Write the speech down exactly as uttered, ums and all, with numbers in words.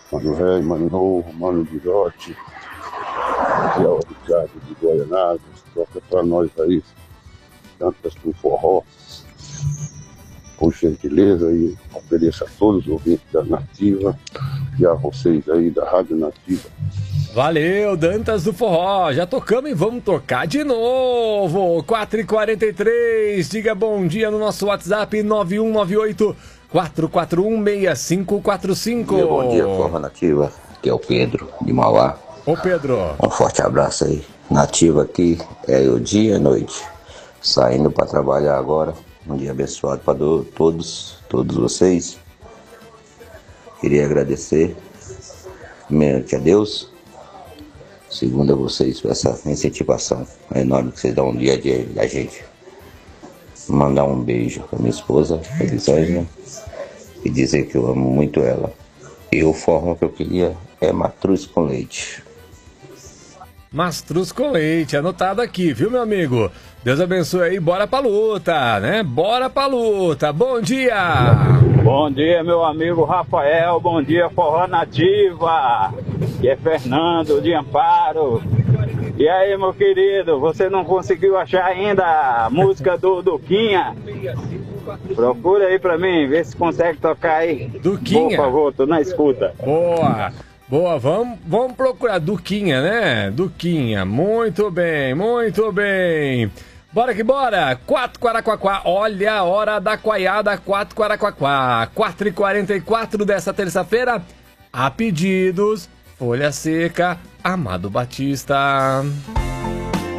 Mano Ré, Mano Novo, Mano Guilhote, e o Ricardo de Goianápolis, toca pra nós aí, cantas do forró. Por gentileza, e ofereço a todos os ouvintes da Nativa e a vocês aí da Rádio Nativa. Valeu, Dantas do Forró. Já tocamos e vamos tocar de novo. quatro e quarenta e três. Diga bom dia no nosso WhatsApp nove um nove oito, quatro quatro um, seis cinco quatro cinco. Bom dia, bom dia, Forró Nativa. Aqui é o Pedro de Mauá. Ô Pedro. Um forte abraço aí. Nativa aqui é o dia e noite. Saindo para trabalhar agora. Um dia abençoado para todos, todos vocês. Queria agradecer, primeiramente a Deus, segundo a vocês, por essa incentivação enorme que vocês dão um dia a dia da gente. Mandar um beijo para minha esposa, Elisângela, e dizer que eu amo muito ela. E o forró que eu queria é matruz com leite. Mastruz com leite, anotado aqui, viu, meu amigo? Deus abençoe aí, bora pra luta, né? Bora pra luta, bom dia! Bom dia, meu amigo Rafael, bom dia, Forró Nativa, que é Fernando de Amparo. E aí, meu querido, você não conseguiu achar ainda a música do Duquinha? Procura aí pra mim, vê se consegue tocar aí. Duquinha? Por favor, tô na escuta. Boa! Boa, vamos, vamos procurar Duquinha, né? Duquinha, muito bem, muito bem. Bora que bora, quatro Quaraquaquá, olha a hora da coiada, quatro Quaraquaquá, quatro e quarenta e quatro dessa terça-feira, a pedidos, Folha Seca, Amado Batista.